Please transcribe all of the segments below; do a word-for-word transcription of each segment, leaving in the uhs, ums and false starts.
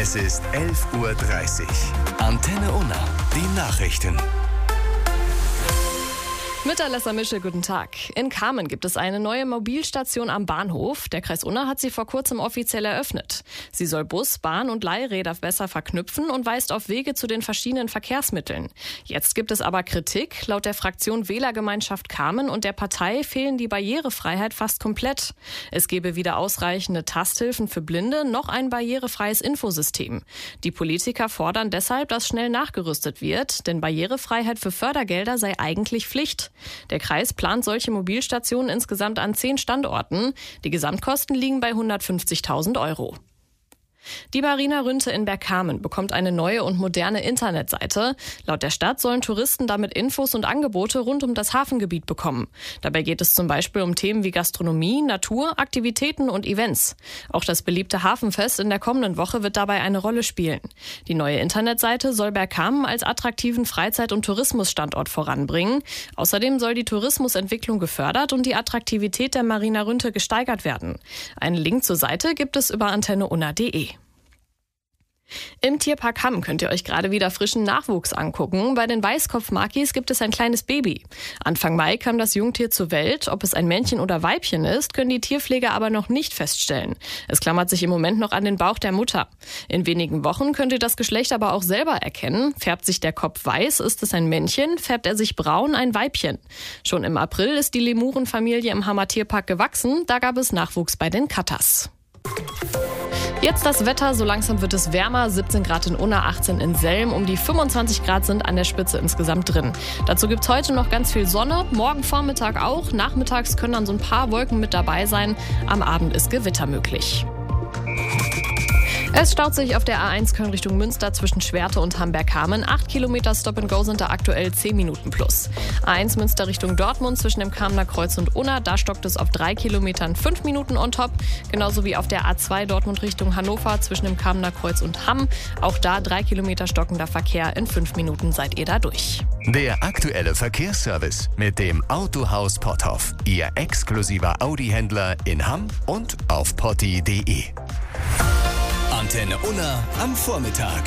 Es ist elf Uhr dreißig. Antenne Unna, die Nachrichten. Mit Alessa Mischel, guten Tag. In Kamen gibt es eine neue Mobilstation am Bahnhof. Der Kreis Unna hat sie vor kurzem offiziell eröffnet. Sie soll Bus, Bahn und Leihräder besser verknüpfen und weist auf Wege zu den verschiedenen Verkehrsmitteln. Jetzt gibt es aber Kritik. Laut der Fraktion Wählergemeinschaft Kamen und der Partei fehlen die Barrierefreiheit fast komplett. Es gebe weder ausreichende Tasthilfen für Blinde noch ein barrierefreies Infosystem. Die Politiker fordern deshalb, dass schnell nachgerüstet wird, denn Barrierefreiheit für Fördergelder sei eigentlich Pflicht. Der Kreis plant solche Mobilstationen insgesamt an zehn Standorten. Die Gesamtkosten liegen bei hundertfünfzigtausend Euro. Die Marina Rünte in Bergkamen bekommt eine neue und moderne Internetseite. Laut der Stadt sollen Touristen damit Infos und Angebote rund um das Hafengebiet bekommen. Dabei geht es zum Beispiel um Themen wie Gastronomie, Natur, Aktivitäten und Events. Auch das beliebte Hafenfest in der kommenden Woche wird dabei eine Rolle spielen. Die neue Internetseite soll Bergkamen als attraktiven Freizeit- und Tourismusstandort voranbringen. Außerdem soll die Tourismusentwicklung gefördert und die Attraktivität der Marina Rünte gesteigert werden. Einen Link zur Seite gibt es über antenne unna punkt de. Im Tierpark Hamm könnt ihr euch gerade wieder frischen Nachwuchs angucken. Bei den Weißkopfmakis gibt es ein kleines Baby. Anfang Mai kam das Jungtier zur Welt. Ob es ein Männchen oder Weibchen ist, können die Tierpfleger aber noch nicht feststellen. Es klammert sich im Moment noch an den Bauch der Mutter. In wenigen Wochen könnt ihr das Geschlecht aber auch selber erkennen. Färbt sich der Kopf weiß, ist es ein Männchen. Färbt er sich braun, ein Weibchen. Schon im April ist die Lemurenfamilie im Hammer Tierpark gewachsen. Da gab es Nachwuchs bei den Katas. Jetzt das Wetter, so langsam wird es wärmer, siebzehn Grad in Unna, achtzehn in Selm, um die fünfundzwanzig Grad sind an der Spitze insgesamt drin. Dazu gibt's heute noch ganz viel Sonne, morgen Vormittag auch, nachmittags können dann so ein paar Wolken mit dabei sein, am Abend ist Gewitter möglich. Es staut sich auf der A eins Köln Richtung Münster zwischen Schwerte und Hamberg-Kamen. acht Kilometer Stop-and-Go sind da aktuell zehn Minuten plus. A eins Münster Richtung Dortmund zwischen dem Kamener Kreuz und Unna. Da stockt es auf drei Kilometern fünf Minuten on top. Genauso wie auf der A zwei Dortmund Richtung Hannover zwischen dem Kamener Kreuz und Hamm. Auch da drei Kilometer stockender Verkehr. In fünf Minuten seid ihr da durch. Der aktuelle Verkehrsservice mit dem Autohaus Potthoff. Ihr exklusiver Audi-Händler in Hamm und auf potti punkt de. Antenne Unna am Vormittag.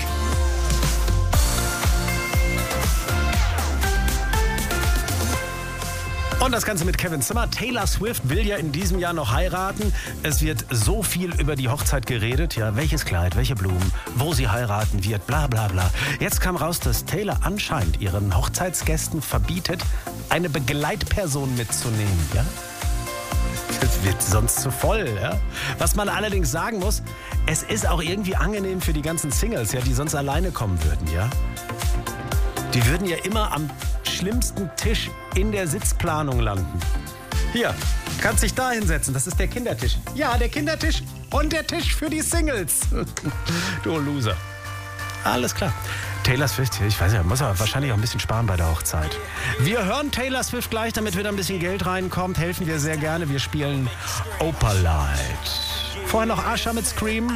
Und das Ganze mit Kevin Zimmer. Taylor Swift will ja in diesem Jahr noch heiraten. Es wird so viel über die Hochzeit geredet. Ja, welches Kleid, welche Blumen, wo sie heiraten wird, bla bla bla. Jetzt kam raus, dass Taylor anscheinend ihren Hochzeitsgästen verbietet, eine Begleitperson mitzunehmen. Ja? Das wird sonst zu voll. Ja? Was man allerdings sagen muss, es ist auch irgendwie angenehm für die ganzen Singles, ja, die sonst alleine kommen würden. Ja? Die würden ja immer am schlimmsten Tisch in der Sitzplanung landen. Hier, kannst dich da hinsetzen, das ist der Kindertisch. Ja, der Kindertisch und der Tisch für die Singles. Du Loser. Alles klar. Taylor Swift, ich weiß ja, muss aber wahrscheinlich auch ein bisschen sparen bei der Hochzeit. Wir hören Taylor Swift gleich, damit wieder ein bisschen Geld reinkommt. Helfen wir sehr gerne. Wir spielen Opalite. Vorher noch Asha mit Scream.